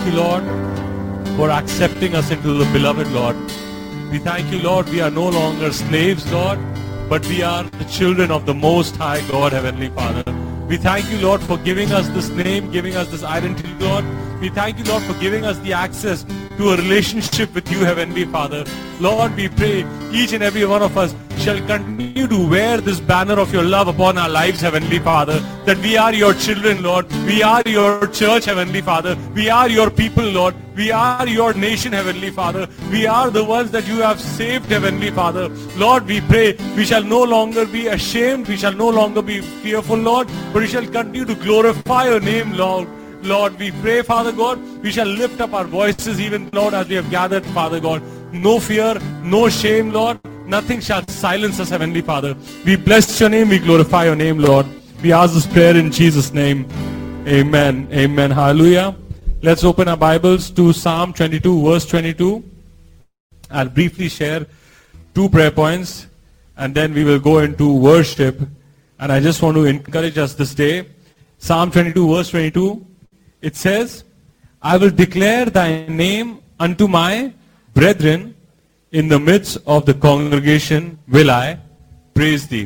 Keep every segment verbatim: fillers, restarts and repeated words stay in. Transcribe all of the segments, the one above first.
you, Lord, for accepting us into the beloved, Lord. We thank you, Lord, we are no longer slaves, Lord, but we are the children of the Most High God, Heavenly Father. We thank you, Lord, for giving us this name, giving us this identity, Lord. We thank you, Lord, for giving us the access to a relationship with you, Heavenly Father. Lord, we pray each and every one of us shall continue to wear this banner of your love upon our lives, Heavenly Father, that we are your children, Lord. We are your church, Heavenly Father. We are your people, Lord. We are your nation, Heavenly Father. We are the ones that you have saved, Heavenly Father. Lord, we pray we shall no longer be ashamed. We shall no longer be fearful, Lord, but we shall continue to glorify your name, Lord. Lord, we pray, Father God, we shall lift up our voices even, Lord, as we have gathered, Father God. No fear, no shame, Lord. Nothing shall silence us, Heavenly Father. We bless your name, we glorify your name, Lord. We ask this prayer in Jesus' name. Amen. Amen. Hallelujah. Let's open our Bibles to Psalm twenty-two, verse twenty-two. I'll briefly share two prayer points, and then we will go into worship. And I just want to encourage us this day. Psalm twenty-two, verse twenty-two. It says, I will declare thy name unto my brethren, in the midst of the congregation will I praise thee.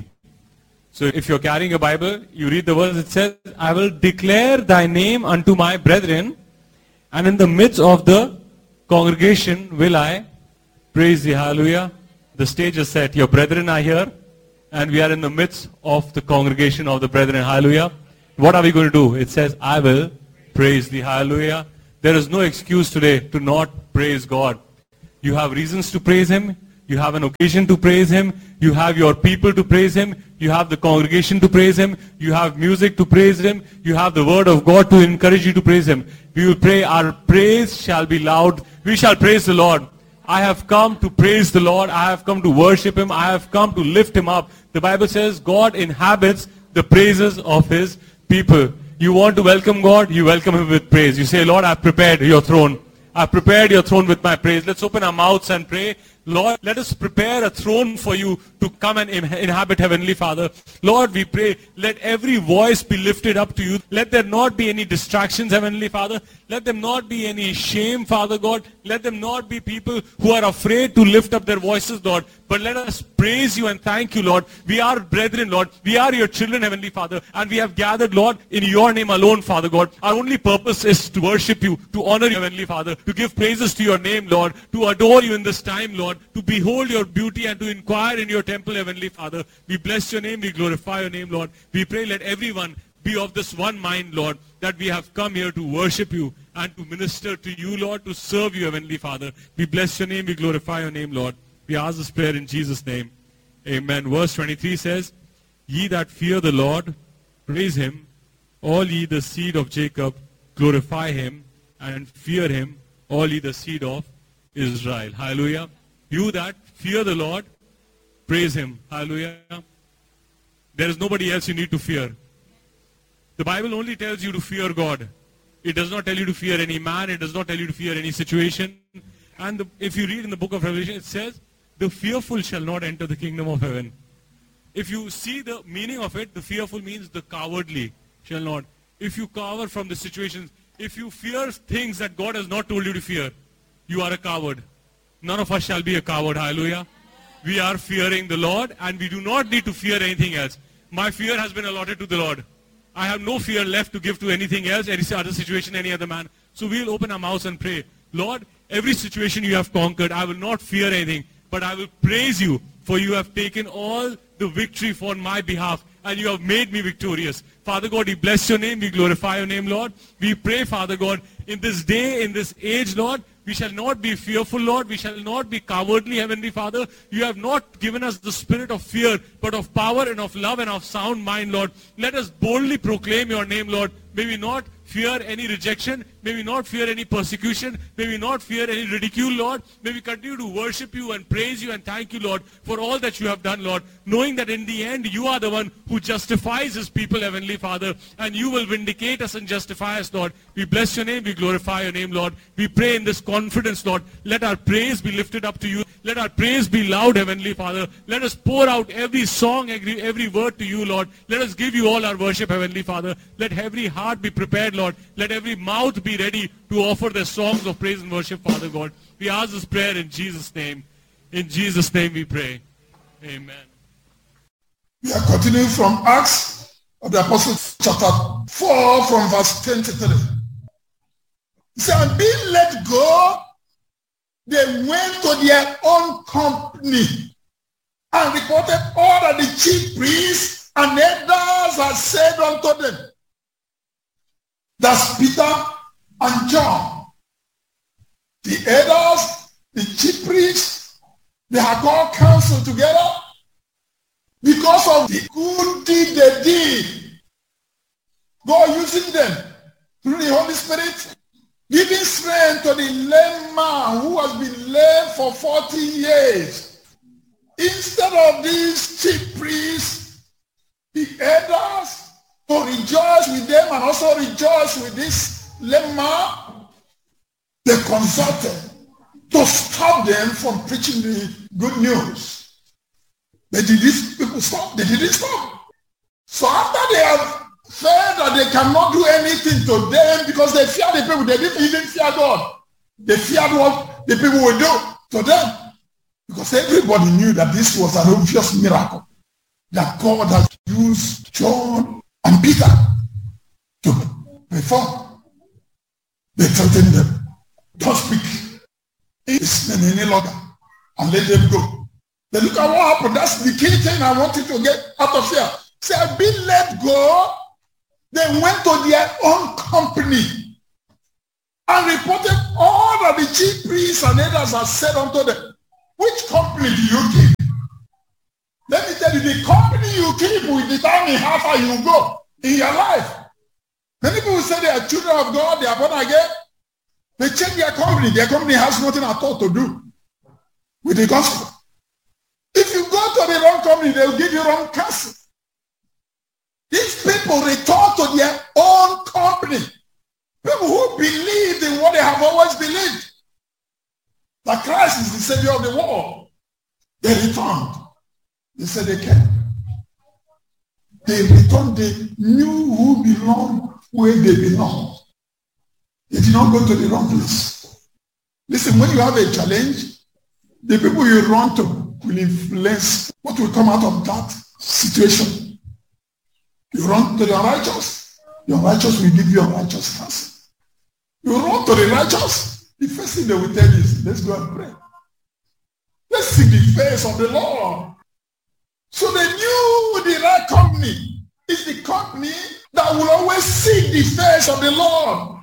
So if you're carrying a Bible, you read the verse, it says, I will declare thy name unto my brethren, and in the midst of the congregation will I praise thee. Hallelujah. The stage is set. Your brethren are here, and we are in the midst of the congregation of the brethren. Hallelujah. What are we going to do? It says, I will praise thee. Hallelujah. There is no excuse today to not praise God. You have reasons to praise him. You have an occasion to praise him. You have your people to praise him. You have the congregation to praise him. You have music to praise him. You have the word of God to encourage you to praise him. We will pray, our praise shall be loud. We shall praise the Lord. I have come to praise the Lord. I have come to worship him. I have come to lift him up. The Bible says God inhabits the praises of his people. You want to welcome God? You welcome him with praise. You say, Lord, I have prepared your throne. I have prepared your throne with my praise. Let's open our mouths and pray. Lord, let us prepare a throne for you to come and inhabit, Heavenly Father. Lord, we pray, let every voice be lifted up to you. Let there not be any distractions, Heavenly Father. Let them not be any shame, Father God. Let them not be people who are afraid to lift up their voices, Lord. But let us praise you and thank you, Lord. We are brethren, Lord. We are your children, Heavenly Father. And we have gathered, Lord, in your name alone, Father God. Our only purpose is to worship you, to honor you, Heavenly Father, to give praises to your name, Lord, to adore you in this time, Lord, to behold your beauty and to inquire in your temple, Heavenly Father. We bless your name, we glorify your name, Lord. We pray let everyone be of this one mind, Lord, that we have come here to worship you and to minister to you, Lord, to serve you, Heavenly Father. We bless your name, we glorify your name, Lord. We ask this prayer in Jesus' name. Amen. Verse twenty-three says, Ye that fear the Lord, praise him. All ye the seed of Jacob, glorify him and fear him, all ye the seed of Israel. Hallelujah. You that fear the Lord, praise him. Hallelujah. There is nobody else you need to fear. The Bible only tells you to fear God. It does not tell you to fear any man. It does not tell you to fear any situation. And the, if you read in the book of Revelation, it says, the fearful shall not enter the kingdom of heaven. If you see the meaning of it, the fearful means the cowardly shall not. If you cower from the situations, if you fear things that God has not told you to fear, you are a coward. None of us shall be a coward. Hallelujah. We are fearing the Lord and we do not need to fear anything else. My fear has been allotted to the Lord. I have no fear left to give to anything else, any other situation, any other man. So we will open our mouths and pray. Lord, every situation you have conquered, I will not fear anything, but I will praise you, for you have taken all the victory for my behalf, and you have made me victorious. Father God, we bless your name, we glorify your name, Lord. We pray, Father God, in this day, in this age, Lord, we shall not be fearful, Lord. We shall not be cowardly, Heavenly Father. You have not given us the spirit of fear, but of power and of love and of sound mind, Lord. Let us boldly proclaim your name, Lord. May we not fear any rejection. May we not fear any persecution. May we not fear any ridicule, Lord. May we continue to worship you and praise you and thank you, Lord, for all that you have done, Lord. Knowing that in the end, you are the one who justifies his people, Heavenly Father. And you will vindicate us and justify us, Lord. We bless your name. We glorify your name, Lord. We pray in this confidence, Lord. Let our praise be lifted up to you. Let our praise be loud, Heavenly Father. Let us pour out every song, every, every word to you, Lord. Let us give you all our worship, Heavenly Father. Let every heart be prepared, Lord. Let every mouth be be ready to offer their songs of praise and worship, Father God. We ask this prayer in Jesus' name. In Jesus' name we pray. Amen. We are continuing from Acts of the Apostles chapter four from verse twenty-three. He said, and being let go, they went to their own company and reported all that the chief priests and elders had said unto them. That's Peter and John. The elders, the chief priests, they had called council together because of the good deed they did. God using them through the Holy Spirit, giving strength to the lame man who has been lame for forty years. Instead of these chief priests, the elders, to rejoice with them and also rejoice with this lame man, they consulted to stop them from preaching the good news. But did these people stop? They didn't stop. So after they have felt that they cannot do anything to them because they fear the people, they didn't even fear God. They feared what the people would do to them. Because everybody knew that this was an obvious miracle that God had used John and Peter to perform. They threatened them, don't speak this man any longer and let them go. Then look at what happened. That's the key thing I want you to get out of here. Say, I've been let go. They went to their own company and reported all that the chief priests and elders had said unto them. Which company do you keep? Let me tell you, the company you keep will determine how far you go in your life. Many people say they are children of God, they are born again. They change their company. Their company has nothing at all to do with the gospel. If you go to the wrong company, they will give you wrong counsel. These people return to their own company. People who believe in what they have always believed. That Christ is the Savior of the world. They returned. They said they came. They returned. They knew who belonged where they belong. They did not go to the wrong place. Listen, when you have a challenge, the people you run to will influence what will come out of that situation. You run to the unrighteous, the unrighteous will give you unrighteous counsel. You run to the righteous, the first thing they will tell you is, let's go and pray. Let's seek the face of the Lord. So they knew the right company is the company that will always seek the face of the Lord.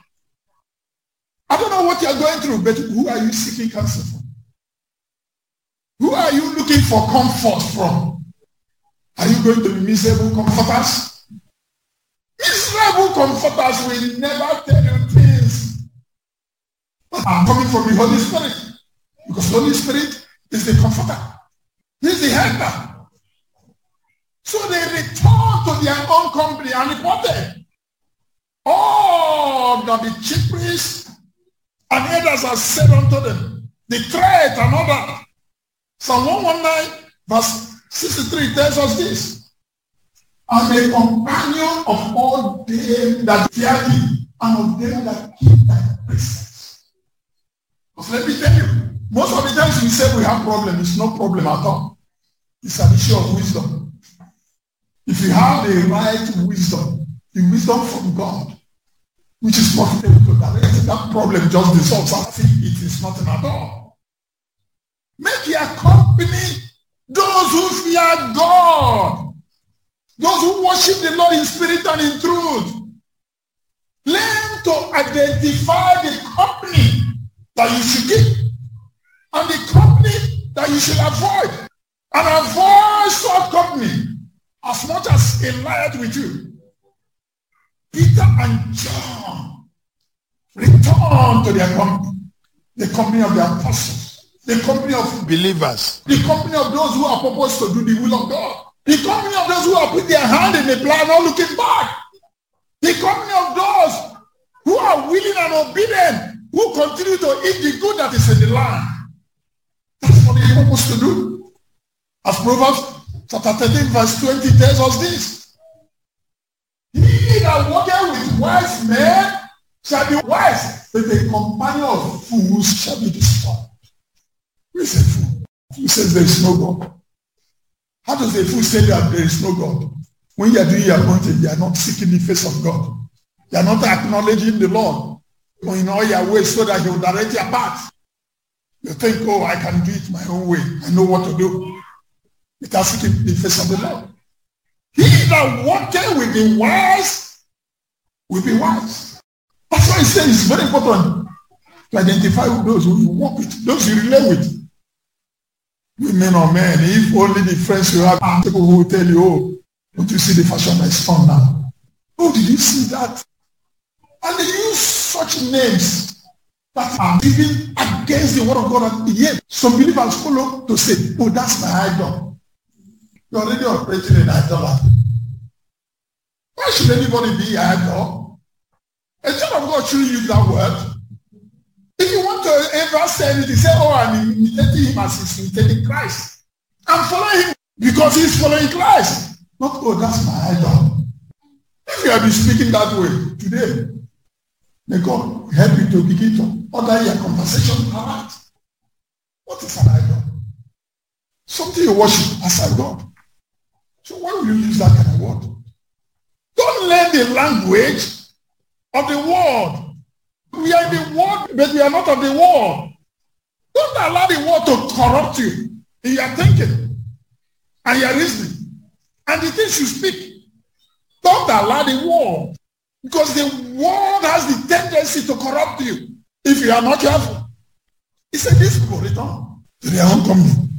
I don't know what you're going through, but who are you seeking counsel from? Who are you looking for comfort from? Are you going to be miserable comforters? Miserable comforters will never tell you things that are coming from the Holy Spirit. Because the Holy Spirit is the comforter. He's the helper. So they returned to their own company and reported all that the chief priests and elders have said unto them, the threat and all that. Psalm one nineteen verse sixty-three tells us this. I'm a companion of all them that fear thee and of them that keep thy precepts. Because let me tell you, most of the times we say we have problem, it's no problem at all. It's an issue of wisdom. If you have the right wisdom, the wisdom from God, which is possible to direct, that problem just dissolves as if it is nothing at all. Make your company those who fear God, those who worship the Lord in spirit and in truth. Learn to identify the company that you should keep and the company that you should avoid. And avoid such company as much as it lieth with you. Peter and John returned to their company, the company of the apostles, the company of believers, the company of those who are purposed to do the will of God, the company of those who have put their hand in the plow not looking back, the company of those who are willing and obedient, who continue to eat the good that is in the land. That's what they are supposed to do. As Proverbs chapter thirteen verse twenty tells us this. He that walketh with wise men shall be wise, but the companion of fools shall be destroyed. Who is a fool? Who says there is no God? How does a fool say that there is no God? When you are doing your anointing, you are not seeking the face of God. You are not acknowledging the Lord in all your ways so that he will direct your path. You think, oh, I can do it my own way. I know what to do. Without seeking the face of the Lord. He that walketh with the wise will be wise. That's why he says it's very important to identify those who you walk with, those you relate with. Women or men, if only the friends you have are people who will tell you, oh, don't you see the fashion that is found now? Oh, did you see that? And they use such names that are even against the word of God. And yet, some believers follow to say, oh, that's my idol. You're already operating in idolatry. Why should anybody be an idol? A child of God shouldn't use that word. If you want to ever say anything, say, oh, I'm imitating him as he's imitating Christ. I'm following him because he's following Christ. Not, oh, that's my idol. If you have been speaking that way today, may God help you to begin to order your conversation right. What is an idol? Something you worship aside God. So why will you use that kind of word? Don't learn the language of the world. We are in the world, but we are not of the world. Don't allow the world to corrupt you in your thinking and your reasoning and the things you speak. Don't allow the world, because the world has the tendency to corrupt you if you are not careful. He said, these people return to their own company.